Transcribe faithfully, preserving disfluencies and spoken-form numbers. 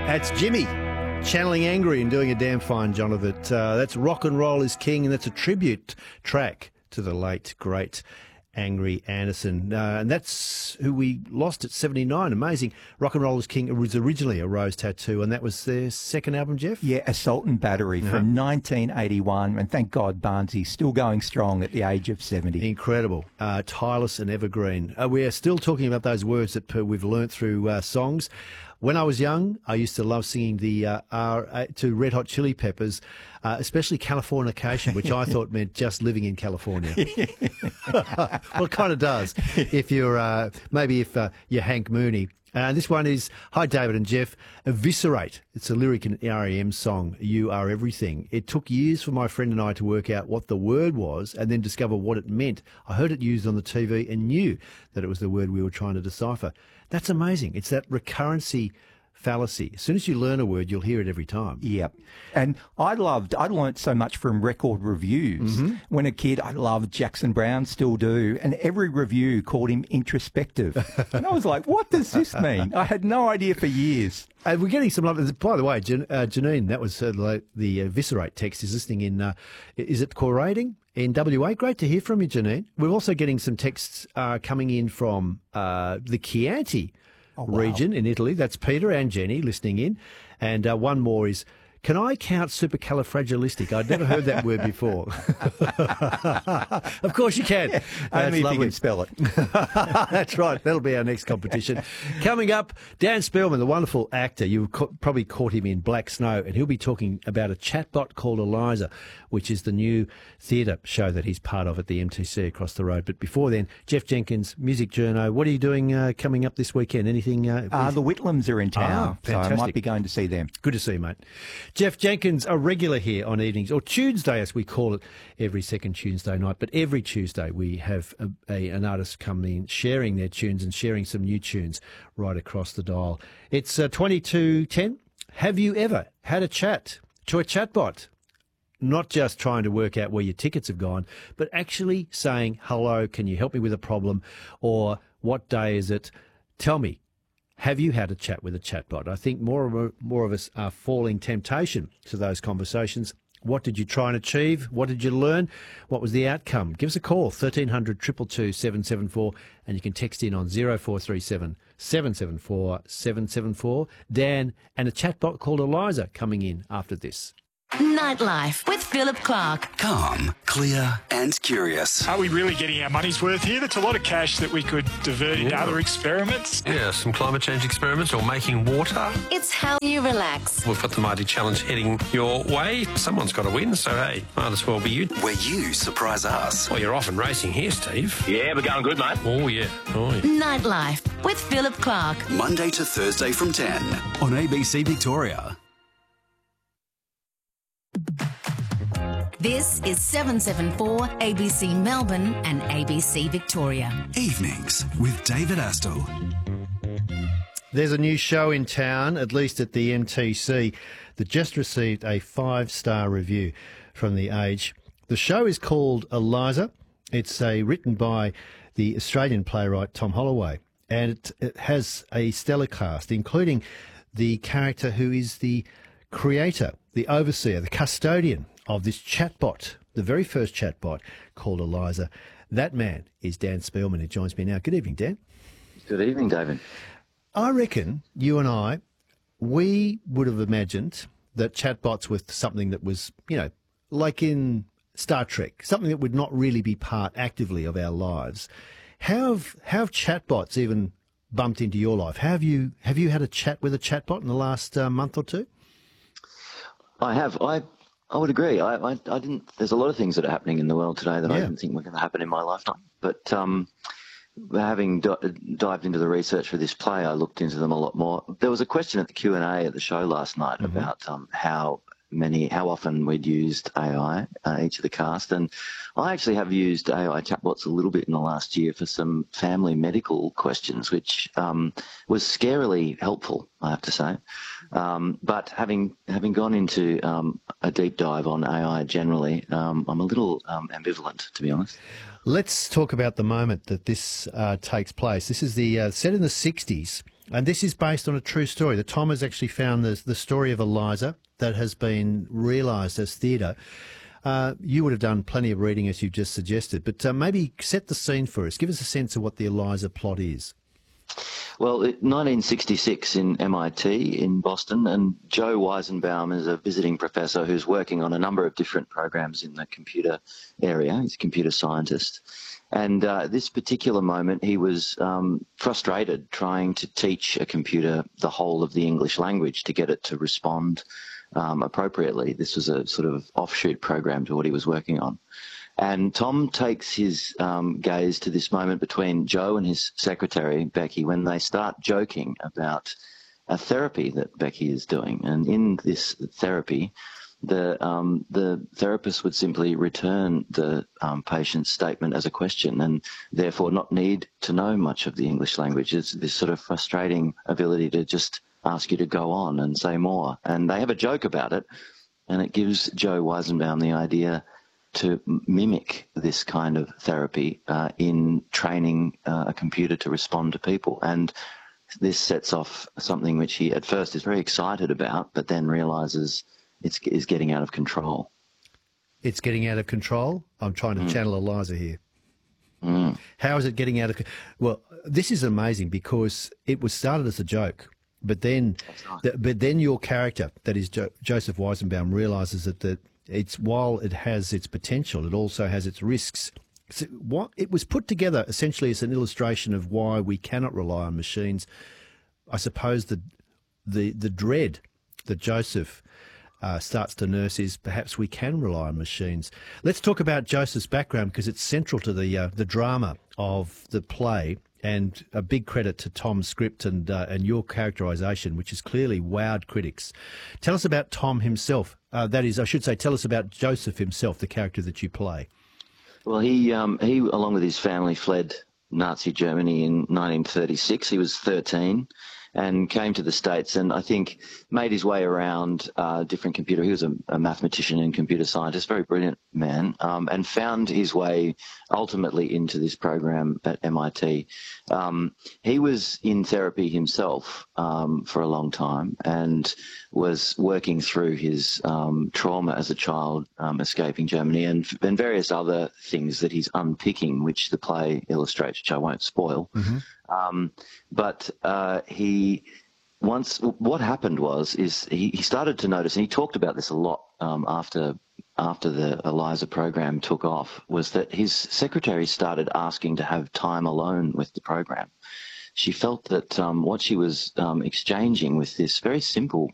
That's Jimmy, channeling Angry and doing a damn fine job of it. Uh, that's Rock and Roll is King, and that's a tribute track to the late, great Angry Anderson. Uh, and that's who we lost at seventy-nine. Amazing. Rock and Roll is King was originally a Rose Tattoo, and that was their second album, Jeff? Yeah, Assault and Battery Uh-huh. from nineteen eighty-one. And thank God Barnsy's still going strong at the age of seventy. Incredible. Uh, tireless and evergreen. Uh, we are still talking about those words that uh, we've learnt through uh, songs. When I was young, I used to love singing the uh, R uh, to Red Hot Chili Peppers, uh, especially Californication, which I thought meant just living in California. Well, it kind of does. If you're uh, maybe if uh, you're Hank Mooney. Uh, this one is, hi, David and Jeff, Eviscerate. It's a lyric in an R E M song, You Are Everything. It took years for my friend and I to work out what the word was and then discover what it meant. I heard it used on the T V and knew that it was the word we were trying to decipher. That's amazing. It's that recurrency fallacy. As soon as you learn a word, you'll hear it every time. Yep. And I loved, I learnt so much from record reviews. Mm-hmm. When a kid, I loved Jackson Browne, still do, and every review called him introspective. And I was like, what does this mean? I had no idea for years. And we're getting some love. By the way, Jan, uh, Janine, that was uh, the, the Eviscerate text, is listening in, uh, is it Corating in W A? Great to hear from you, Janine. We're also getting some texts uh, coming in from uh, the Chianti Oh, wow. region in Italy. That's Peter and Jenny listening in. And uh, one more is, can I count supercalifragilistic? I'd never heard that word before. Of course you can. Yeah, only if you can spell it. That's right. That'll be our next competition. Coming up, Dan Spellman, the wonderful actor. You've ca- probably caught him in Black Snow, and he'll be talking about a chatbot called Eliza, which is the new theatre show that he's part of at the M T C across the road. But before then, Jeff Jenkins, Music Journo. What are you doing uh, coming up this weekend? Anything? Uh, Uh, the Whitlams are in town, Ah, so I fantastic. might be going to see them. Good to see you, mate. Jeff Jenkins, a regular here on evenings, or Tuesday as we call it, every second Tuesday night. But every Tuesday we have a, a, an artist come in sharing their tunes and sharing some new tunes right across the dial. It's uh, twenty-two ten. Have you ever had a chat to a chatbot? Not just trying to work out where your tickets have gone, but actually saying, hello, can you help me with a problem? Or what day is it? Tell me. Have you had a chat with a chatbot? I think more of, more of us are falling temptation to those conversations. What did you try and achieve? What did you learn? What was the outcome? Give us a call, thirteen hundred, two two two, seven seven four, and you can text in on zero four three seven, seven seven four, seven seven four. Dan and a chatbot called Eliza coming in after this. Nightlife with Philip Clark. Calm, clear and curious. Are we really getting our money's worth here? That's a lot of cash that we could divert into Yeah. other experiments. Yeah, some climate change experiments or making water. It's how you relax. We've got the Mighty Challenge heading your way. Someone's got to win, so hey, might as well be you. Where you surprise us. Well, you're off and racing here, Steve. Yeah, we're going good, mate. Oh, yeah. Oh, yeah. Nightlife with Philip Clark. Monday to Thursday from ten on A B C Victoria. This is seven seven four A B C Melbourne and A B C Victoria. Evenings with David Astle. There's a new show in town, at least at the M T C, that just received a five-star review from The Age. The show is called Eliza. It's a, written by the Australian playwright Tom Holloway, and it, it has a stellar cast, including the character who is the creator, the overseer, the custodian of this chatbot, the very first chatbot called Eliza. That man is Dan Spellman, who joins me now. Good evening, Dan. Good evening, David. I reckon you and I, we would have imagined that chatbots were something that was, you know, like in Star Trek, something that would not really be part actively of our lives. How have, how have chatbots even bumped into your life? Have you have you had a chat with a chatbot in the last uh, month or two? I have. I I would agree. I, I I didn't. There's a lot of things that are happening in the world today that I Yeah. didn't think were going to happen in my lifetime. But um, having d- dived into the research for this play, I looked into them a lot more. There was a question at the Q and A at the show last night Mm-hmm. about um, how many, how often we'd used A I, uh, each of the cast, and I actually have used A I chatbots a little bit in the last year for some family medical questions, which um, was scarily helpful, I have to say. Um, but having having gone into um, a deep dive on A I generally, um, I'm a little um, ambivalent, to be honest. Let's talk about the moment that this uh, takes place. This is the uh, set in the sixties. And this is based on a true story. That Tom has actually found the, the story of Eliza that has been realised as theatre. Uh, you would have done plenty of reading, as you've just suggested, but uh, maybe set the scene for us. Give us a sense of what the Eliza plot is. Well, it, nineteen sixty-six in M I T in Boston, and Joe Weizenbaum is a visiting professor who's working on a number of different programs in the computer area. He's a computer scientist. And uh, this particular moment, he was um, frustrated trying to teach a computer the whole of the English language to get it to respond um, appropriately. This was a sort of offshoot program to what he was working on. And Tom takes his um, gaze to this moment between Joe and his secretary, Becky, when they start joking about a therapy that Becky is doing. And in this therapy, the um, the therapist would simply return the um, patient's statement as a question and therefore not need to know much of the English language. It's this sort of frustrating ability to just ask you to go on and say more. And they have a joke about it, and it gives Joe Weizenbaum the idea to mimic this kind of therapy uh, in training uh, a computer to respond to people. And this sets off something which he at first is very excited about, but then realises it's is getting out of control. It's getting out of control? I'm trying to mm. channel Eliza here. Mm. How is it getting out of control? Well, this is amazing because it was started as a joke, but then, right. the, but then your character, that is jo- Joseph Weizenbaum, realises that the It's while it has its potential, it also has its risks. So what it was put together essentially as an illustration of why we cannot rely on machines. I suppose the the the dread that Joseph uh, starts to nurse is perhaps we can rely on machines. Let's talk about Joseph's background because it's central to the uh, the drama of the play. And a big credit to Tom's script and uh, and your characterisation, which has clearly wowed critics. Tell us about Tom himself. Uh, that is, I should say, tell us about Joseph himself, the character that you play. Well, he um, he along with his family fled Nazi Germany in nineteen thirty-six. He was thirteen and came to the States, and I think made his way around uh, different computer. He was a, a mathematician and computer scientist, very brilliant man, um, and found his way ultimately into this program at M I T. Um, he was in therapy himself um, for a long time and was working through his um, trauma as a child, um, escaping Germany, and, and various other things that he's unpicking, which the play illustrates, which I won't spoil. Mm-hmm. Um, but uh, he once what happened was is he, he started to notice, and he talked about this a lot um, after after the Eliza program took off, was that his secretary started asking to have time alone with the program. She felt that um, what she was um, exchanging with this very simple